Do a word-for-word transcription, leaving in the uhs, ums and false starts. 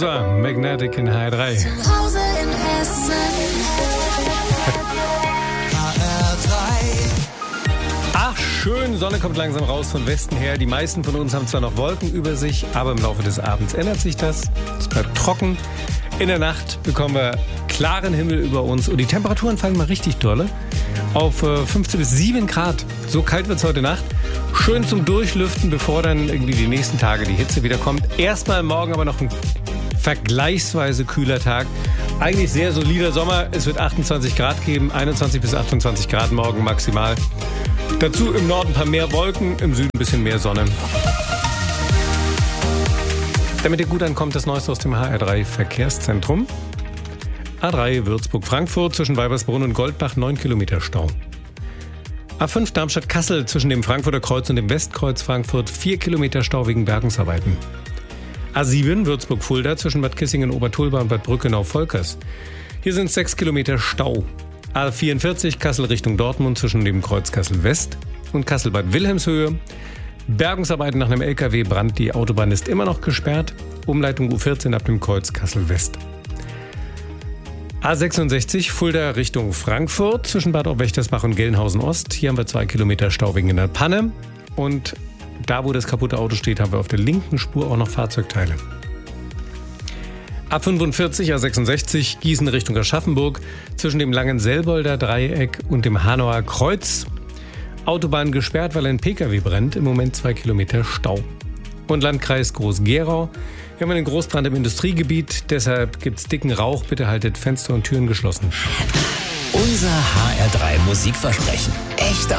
Loser, Magnetic in H R drei. Zu Hause in Hessen. H R drei. Ach schön, Sonne kommt langsam raus von Westen her. Die meisten von uns haben zwar noch Wolken über sich, aber im Laufe des Abends ändert sich das. Es bleibt trocken. In der Nacht bekommen wir klaren Himmel über uns und die Temperaturen fallen mal richtig dolle. Auf fünfzehn bis sieben Grad. So kalt wird es heute Nacht. Schön zum Durchlüften, bevor dann irgendwie die nächsten Tage die Hitze wieder kommt. Erstmal morgen aber noch ein vergleichsweise kühler Tag. Eigentlich sehr solider Sommer. Es wird achtundzwanzig Grad geben, einundzwanzig bis achtundzwanzig Grad morgen maximal. Dazu im Norden ein paar mehr Wolken, im Süden ein bisschen mehr Sonne. Damit ihr gut ankommt, das Neueste aus dem H R drei Verkehrszentrum. A drei Würzburg-Frankfurt zwischen Weibersbrunn und Goldbach neun Kilometer Stau. A fünf Darmstadt-Kassel zwischen dem Frankfurter Kreuz und dem Westkreuz Frankfurt vier Kilometer Stau wegen Bergungsarbeiten. A sieben Würzburg-Fulda zwischen Bad Kissingen-Obertulba und Bad Brückenau-Volkers. Hier sind sechs Kilometer Stau. A vierundvierzig Kassel Richtung Dortmund zwischen dem Kreuz Kassel-West und Kassel-Bad Wilhelmshöhe. Bergungsarbeiten nach einem L K W-Brand. Die Autobahn ist immer noch gesperrt. Umleitung U vierzehn ab dem Kreuz Kassel-West. A sechsundsechzig Fulda Richtung Frankfurt zwischen Bad Obwechtersbach und Gelnhausen-Ost. Hier haben wir zwei Kilometer Stau wegen einer Panne. Und da, wo das kaputte Auto steht, haben wir auf der linken Spur auch noch Fahrzeugteile. A fünfundvierzig A sechsundsechzig Gießen Richtung Aschaffenburg zwischen dem Langenselbolder Dreieck und dem Hanauer Kreuz. Autobahn gesperrt, weil ein Pkw brennt. Im Moment zwei Kilometer Stau. Und Landkreis Groß-Gerau. Wir haben einen Großbrand im Industriegebiet, deshalb gibt's dicken Rauch. Bitte haltet Fenster und Türen geschlossen. Unser H R drei Musikversprechen. Echte